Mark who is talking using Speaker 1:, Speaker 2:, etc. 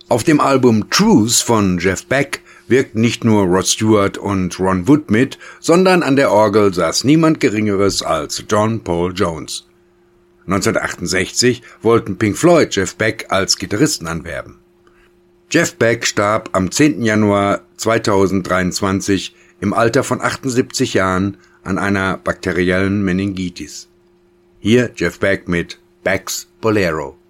Speaker 1: Auf dem Album Truth von Jeff Beck wirkten nicht nur Rod Stewart und Ron Wood mit, sondern an der Orgel saß niemand Geringeres als John Paul Jones. 1968 wollten Pink Floyd Jeff Beck als Gitarristen anwerben. Jeff Beck starb am 10. Januar 2023 im Alter von 78 Jahren an einer bakteriellen Meningitis. Hier Jeff Beck mit Beck's Bolero.